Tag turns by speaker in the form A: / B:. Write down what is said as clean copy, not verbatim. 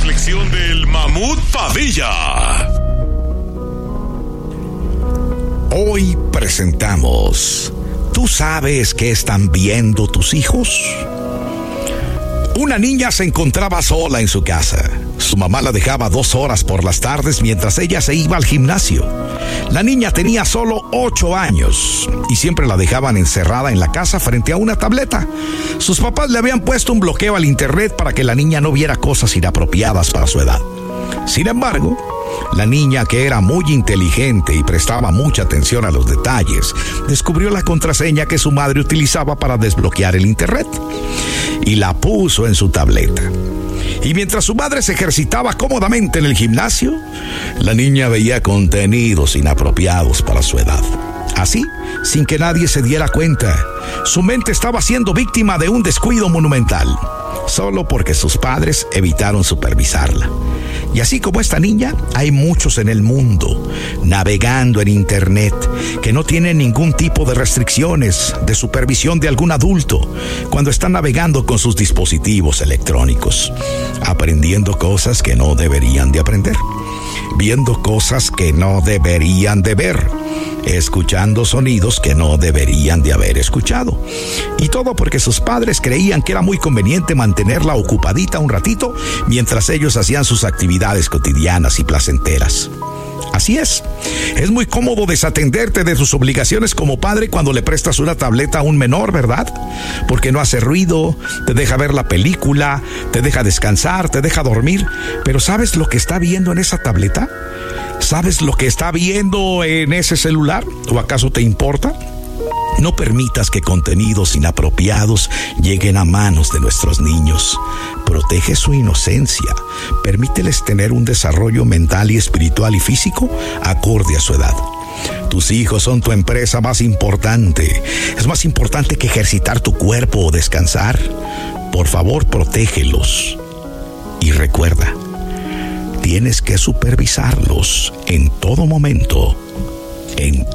A: reflexión del Mamut Padilla.
B: Hoy presentamos ¿Tú sabes qué están viendo tus hijos? Una niña se encontraba sola en su casa. Su mamá la dejaba 2 horas por las tardes mientras ella se iba al gimnasio. La niña tenía solo 8 años y siempre la dejaban encerrada en la casa frente a una tableta. Sus papás le habían puesto un bloqueo al internet para que la niña no viera cosas inapropiadas para su edad. Sin embargo, la niña, que era muy inteligente y prestaba mucha atención a los detalles, descubrió la contraseña que su madre utilizaba para desbloquear el internet y la puso en su tableta. Y mientras su madre se ejercitaba cómodamente en el gimnasio, la niña veía contenidos inapropiados para su edad. Así, sin que nadie se diera cuenta, su mente estaba siendo víctima de un descuido monumental, solo porque sus padres evitaron supervisarla. Y así como esta niña, hay muchos en el mundo, navegando en internet, que no tienen ningún tipo de restricciones, de supervisión de algún adulto, cuando están navegando con sus dispositivos electrónicos, aprendiendo cosas que no deberían de aprender, viendo cosas que no deberían de ver, escuchando sonidos que no deberían de haber escuchado. Y todo porque sus padres creían que era muy conveniente mantenerla ocupadita un ratito mientras ellos hacían sus actividades cotidianas y placenteras. Así es muy cómodo desatenderte de tus obligaciones como padre cuando le prestas una tableta a un menor, ¿verdad? Porque no hace ruido, te deja ver la película, te deja descansar, te deja dormir. Pero ¿sabes lo que está viendo en esa tableta? ¿Sabes lo que está viendo en ese celular? ¿O acaso te importa? No permitas que contenidos inapropiados lleguen a manos de nuestros niños. Protege su inocencia. Permíteles tener un desarrollo mental y espiritual y físico acorde a su edad. Tus hijos son tu empresa más importante. Es más importante que ejercitar tu cuerpo o descansar. Por favor, protégelos. Y recuerda, tienes que supervisarlos en todo momento, en